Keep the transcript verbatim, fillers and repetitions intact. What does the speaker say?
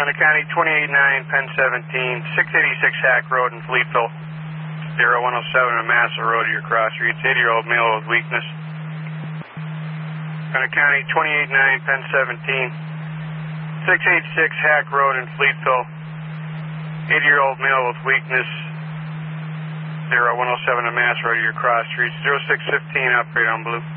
Hunter County, twenty-eight nine, Penn seventeen, six eighty-six Hack Road in Fleetville. zero one oh seven on Massa Road to your cross streets. eighty-year-old male with weakness. Hunter County, twenty-eight nine, Penn seventeen, six eighty-six Hack Road in Fleetville. eighty-year-old male with weakness. zero one oh seven on Massa Road to your cross streets. zero six fifteen, operate on blue.